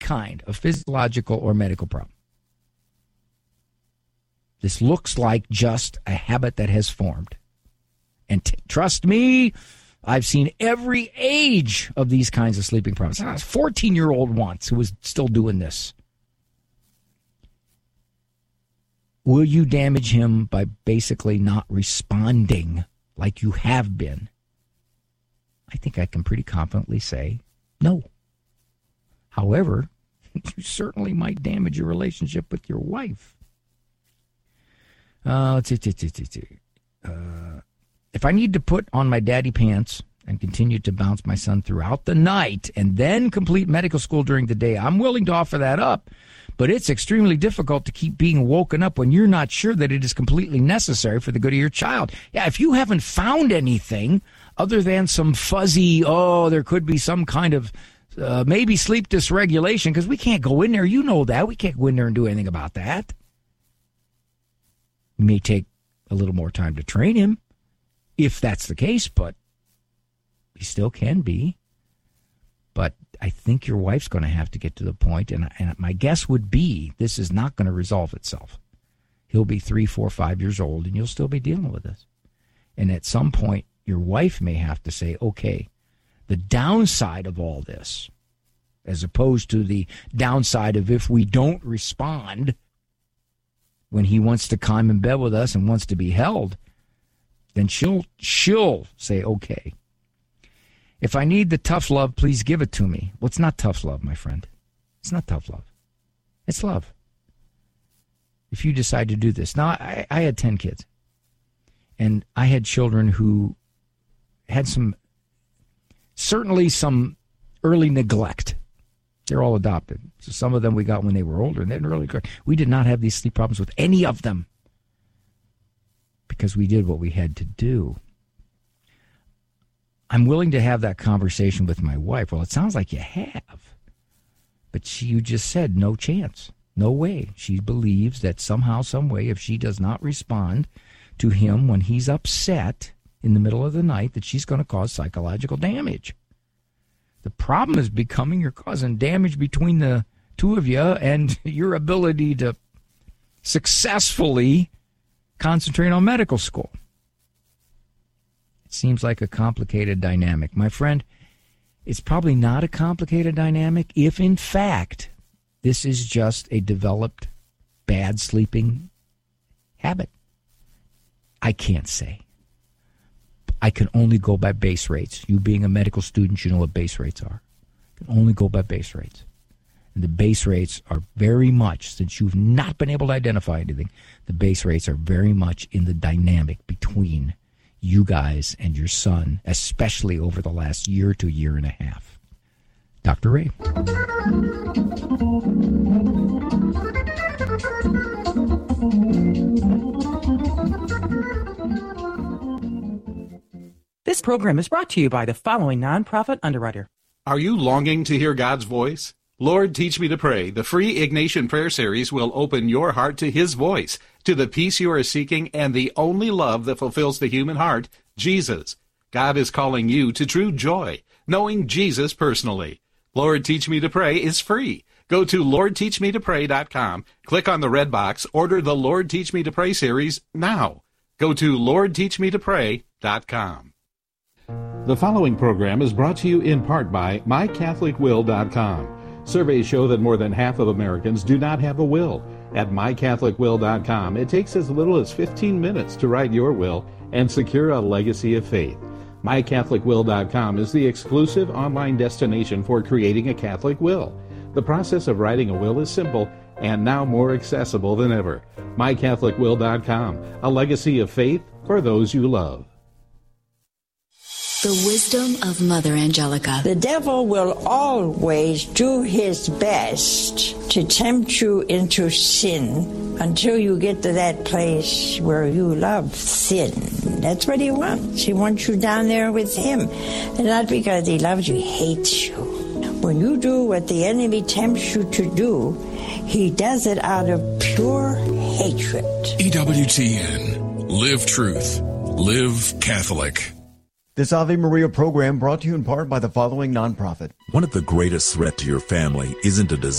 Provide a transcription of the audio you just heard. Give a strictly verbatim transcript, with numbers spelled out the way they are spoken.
kind of physiological or medical problem. This looks like just a habit that has formed. And t- trust me, I've seen every age of these kinds of sleeping problems. I was a fourteen-year-old once who was still doing this. Will you damage him by basically not responding like you have been? I think I can pretty confidently say no. However, you certainly might damage your relationship with your wife. Uh, let's see, let's see, let's see. Uh, if I need to put on my daddy pants and continue to bounce my son throughout the night and then complete medical school during the day, I'm willing to offer that up. But it's extremely difficult to keep being woken up when you're not sure that it is completely necessary for the good of your child. Yeah, if you haven't found anything other than some fuzzy, oh, there could be some kind of uh, maybe sleep dysregulation, because we can't go in there. You know that. We can't go in there and do anything about that. It may take a little more time to train him, if that's the case, but he still can be. But I think your wife's going to have to get to the point, and, and my guess would be this is not going to resolve itself. He'll be three, four, five years old, and you'll still be dealing with this. And at some point, your wife may have to say, okay, the downside of all this, as opposed to the downside of if we don't respond when he wants to climb in bed with us and wants to be held, then she'll she'll say, okay. If I need the tough love, please give it to me. Well, it's not tough love, my friend. It's not tough love. It's love. If you decide to do this. Now, I, I had ten kids. And I had children who had some, certainly some early neglect. They're all adopted. So some of them we got when they were older. And they didn't really, we did not have these sleep problems with any of them. Because we did what we had to do. I'm willing to have that conversation with my wife. Well, it sounds like you have. But she, you just said no chance. No way. She believes that somehow, some way, if she does not respond to him when he's upset in the middle of the night, that she's going to cause psychological damage. The problem is becoming you're causing damage between the two of you and your ability to successfully concentrate on medical school. It seems like a complicated dynamic. My friend, it's probably not a complicated dynamic if, in fact, this is just a developed bad sleeping habit. I can't say. I can only go by base rates. You being a medical student, you know what base rates are. I can only go by base rates. And the base rates are very much, since you've not been able to identify anything, the base rates are very much in the dynamic between you guys and your son, especially over the last year to year and a half. Doctor Ray. This program is brought to you by the following nonprofit underwriter. Are you longing to hear God's voice? Lord, Teach Me to Pray, the free Ignatian Prayer Series, will open your heart to His voice, to the peace you are seeking, and the only love that fulfills the human heart, Jesus. God is calling you to true joy, knowing Jesus personally. Lord, Teach Me to Pray is free. Go to lord teach me to pray dot com, click on the red box, order the Lord Teach Me to Pray series now. Go to lord teach me to pray dot com. The following program is brought to you in part by my catholic will dot com. Surveys show that more than half of Americans do not have a will. At my catholic will dot com, it takes as little as fifteen minutes to write your will and secure a legacy of faith. my catholic will dot com is the exclusive online destination for creating a Catholic will. The process of writing a will is simple and now more accessible than ever. my catholic will dot com, a legacy of faith for those you love. The wisdom of Mother Angelica. The devil will always do his best to tempt you into sin until you get to that place where you love sin. That's what he wants. He wants you down there with him. And not because he loves you, he hates you. When you do what the enemy tempts you to do, he does it out of pure hatred. E W T N. Live truth. Live Catholic. This Ave Maria program brought to you in part by the following nonprofit. One of the greatest threats to your family isn't a disease.